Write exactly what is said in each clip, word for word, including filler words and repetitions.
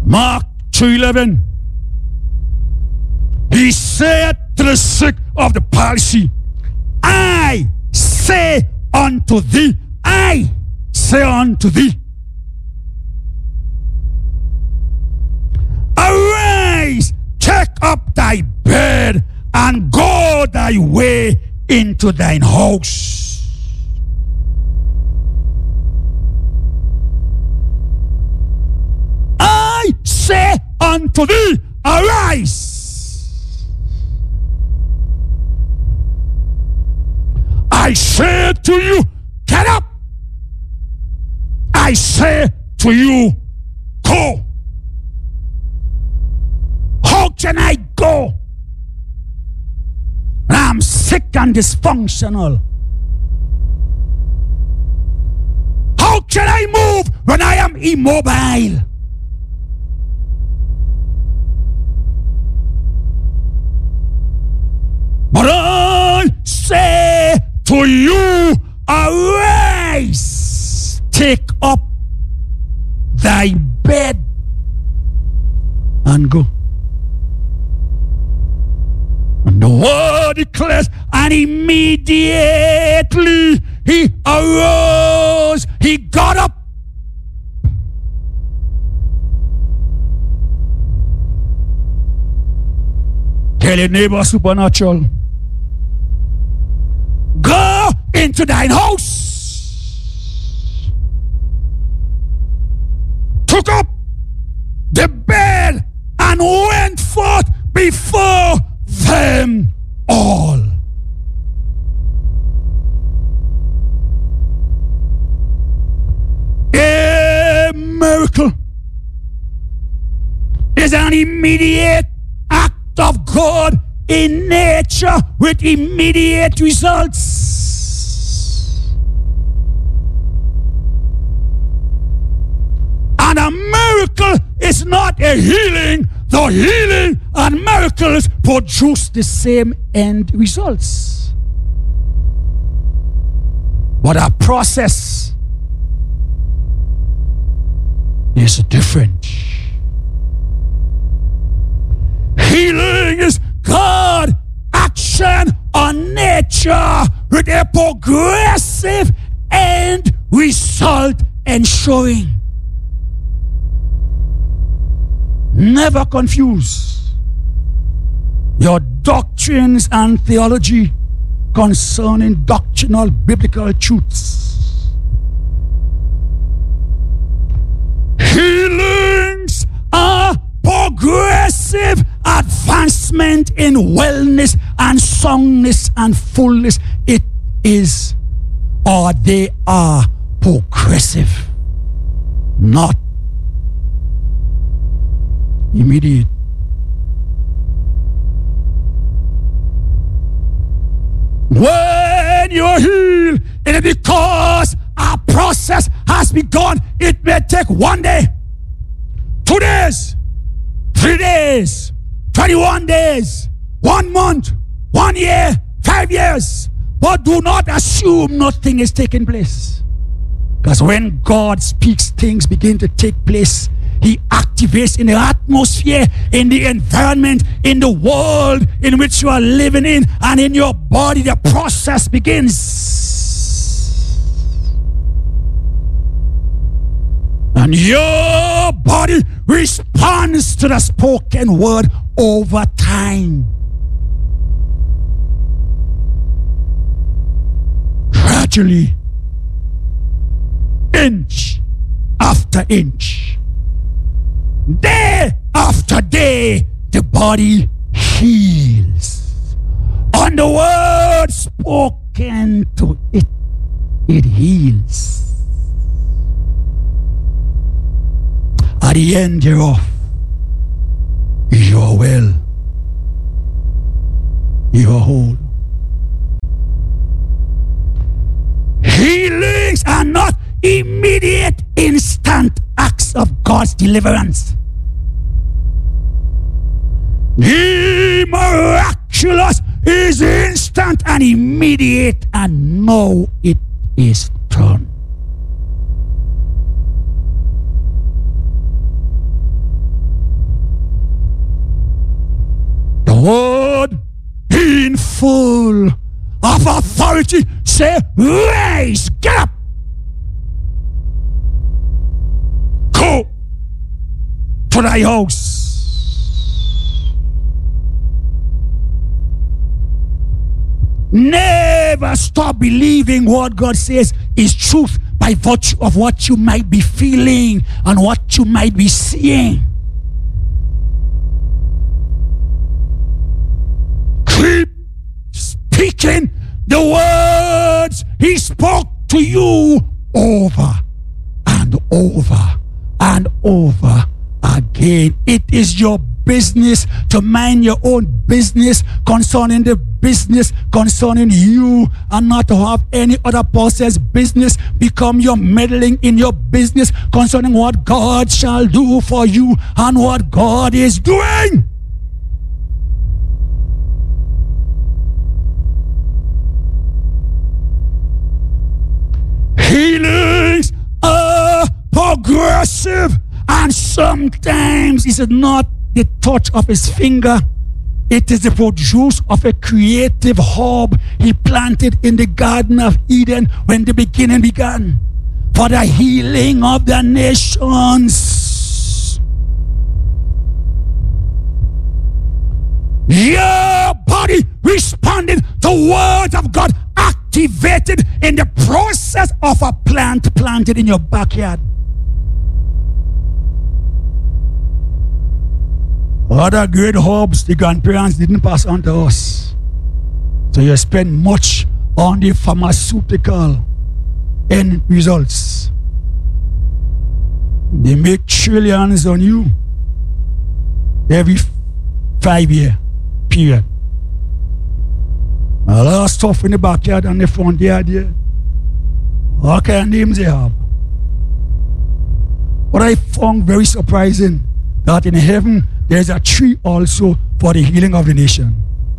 Mark two eleven. He said to the sick of the palsy, I say unto thee, I say unto thee, arise, take up thy bed, and go thy way into thine house. I say unto thee, arise. I say to you, get up. I say to you, go. How can I go? I'm sick and dysfunctional. How can I move when I am immobile? But I say to you, arise, take up thy bed and go. And the word declares, and immediately he arose, he got up. Tell your neighbor, supernatural. Go into thine house. Took up the bed and went forth before them all. A miracle is an immediate act of God in nature with immediate results. And a miracle is not a healing. The healing and miracles produce the same end results. But a process is different. Healing is God action on nature with a progressive end result ensuring. Never confuse your doctrines and theology concerning doctrinal biblical truths. Healings are progressive advancement in wellness and soundness and fullness. It is, or they are progressive, not immediate. When you're healed, it is because a process has begun. It may take one day, two days, three days, twenty-one days, one month, one year, five years. But do not assume nothing is taking place. Because when God speaks, things begin to take place. He activates in the atmosphere, in the environment, in the world in which you are living in, and in your body. The process begins. And your body responds to the spoken word over time. Gradually, inch after inch, day after day, the body heals. On the word spoken to it, it heals. At the end thereof, you are well, you are whole. Healings are not immediate, instant acts of God's deliverance. The miraculous is instant and immediate, and now it is done. The word in full of authority say, rise, get up, go to thy house. Never stop believing what God says is truth by virtue of what you might be feeling and what you might be seeing. Keep speaking the words He spoke to you over and over and over again. It is your business to mind your own business concerning the business concerning you, and not to have any other person's business become your meddling in your business concerning what God shall do for you and what God is doing. Healings are progressive, and sometimes it's not the touch of His finger. It is the produce of a creative herb He planted in the Garden of Eden when the beginning began, for the healing of the nations. Your body responding to words of God activated in the process of a plant planted in your backyard. Other great herbs the grandparents didn't pass on to us. So you spend much on the pharmaceutical end results. They make trillions on you every five year period. A lot of stuff in the backyard and the front yard there. All kind of names they have. What I found very surprising, that in heaven there's a tree also for the healing of the nation.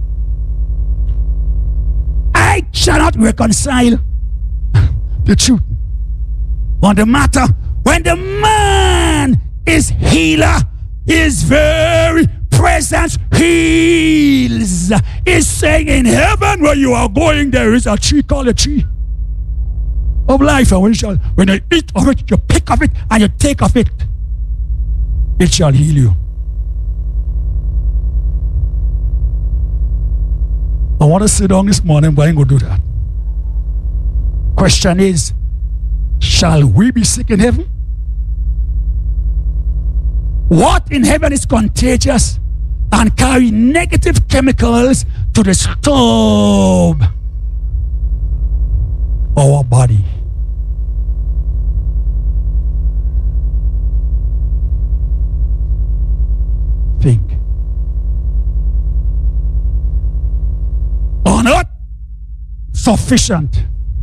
I cannot reconcile the truth on the matter when the man is healer, his very presence heals. Is saying in heaven where you are going, there is a tree called a tree of life, and when you shall, when you eat of it, you pick of it and you take of it, it shall heal you. I want to sit down this morning, but I ain't going to do that. Question is, shall we be sick in heaven? What in heaven is contagious and carry negative chemicals to disturb our body? Think. On earth, sufficient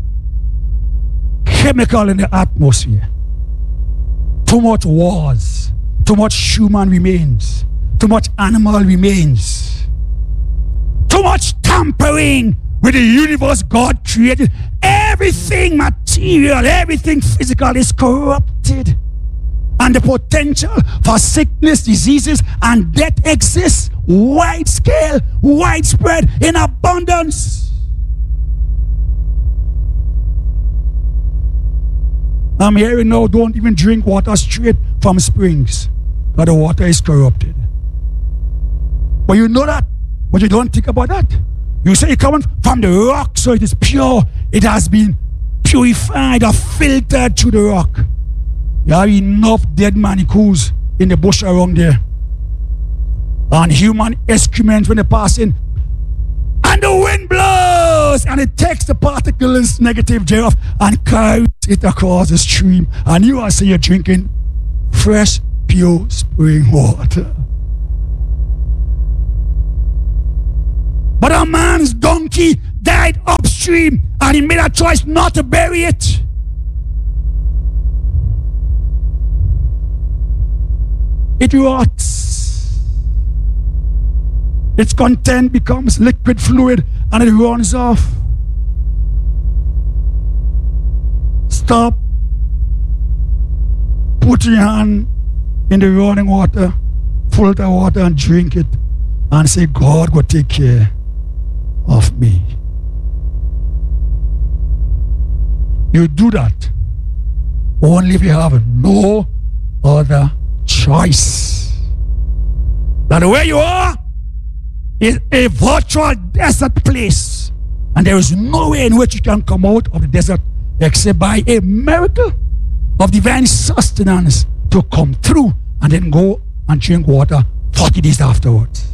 chemical in the atmosphere. Too much wars, too much human remains, too much animal remains, too much tampering with the universe God created. Everything material, everything physical is corrupted, and the potential for sickness, diseases, and death exists wide scale, widespread, in abundance. I'm hearing now, don't even drink water straight from springs, but the water is corrupted. But you know that, but you don't think about that. You say it's coming from the rock, so it is pure. It has been purified or filtered through the rock. You have enough dead manacles in the bush around there, and human excrement when they pass in, and the wind blows and it takes the particles, negative J off, and carries it across the stream, and you are saying you're drinking fresh, pure spring water. But a man's donkey died upstream, and he made a choice not to bury it. It rots. Its content becomes liquid fluid and it runs off. Stop. Put your hand in the running water, filter water, and drink it. and say, God will take care of me. You do that only if you have no other choice. That where you are is a virtual desert place, and there is no way in which you can come out of the desert except by a miracle of divine sustenance to come through and then go and drink water forty days afterwards.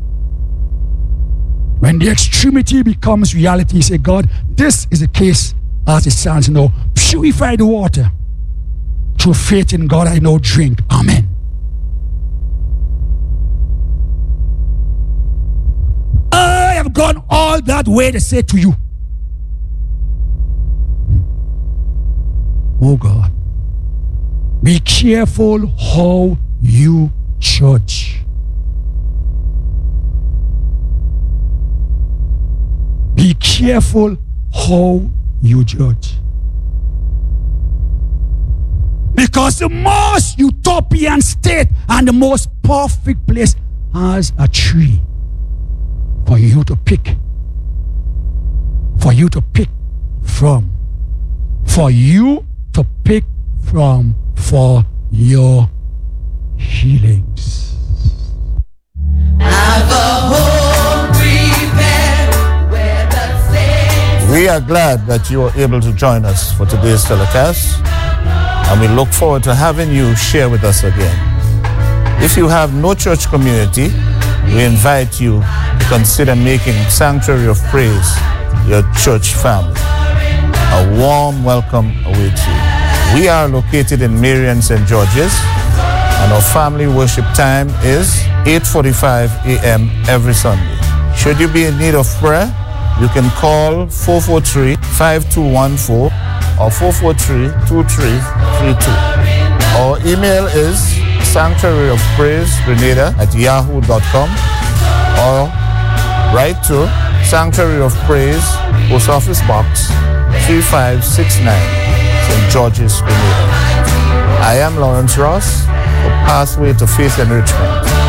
When the extremity becomes reality, you say, God, this is the case as it stands now. Purify the water. Through faith in God, I now drink. Amen. I have gone all that way to say to you, oh God, be careful how you judge. Be careful how you judge. Because the most utopian state and the most perfect place has a tree for you to pick. For you to pick from. For you to pick from for your healings. Have a home prepared where the saints. We are glad that you are able to join us for today's telecast, and we look forward to having you share with us again. If you have no church community, we invite you to consider making Sanctuary of Praise your church family. A warm welcome awaits you. We are located in Marion, Saint George's, and our family worship time is eight forty-five a.m. every Sunday. Should you be in need of prayer, you can call four four three, five two one four or four four three, two three three two. Our email is sanctuary of praise grenada at yahoo dot com, or write to Sanctuary of Praise, Post Office Box three five six nine, Saint George's, Grenada. I am Lawrence Ross for Pathway to Faith Enrichment.